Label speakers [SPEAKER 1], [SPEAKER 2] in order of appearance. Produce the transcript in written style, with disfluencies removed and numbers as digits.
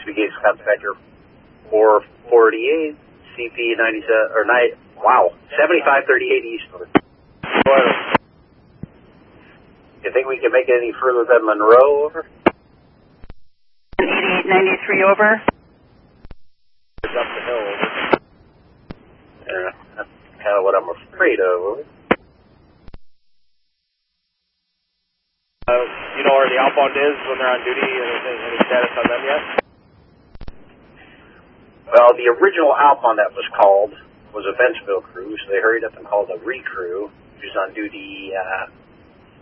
[SPEAKER 1] Spaghetti Scott Spectre 448, CP 97, or 7538 eastward. You think we can make it any further than Monroe, over?
[SPEAKER 2] 8893, over.
[SPEAKER 1] It's up the hill, over. Yeah, that's kind of what I'm afraid of, over.
[SPEAKER 3] You know where the outbound is when they're on duty? Any status on them yet?
[SPEAKER 1] Well, the original outbound that was called was a Ventsville crew, so they hurried up and called a recrew, who's on duty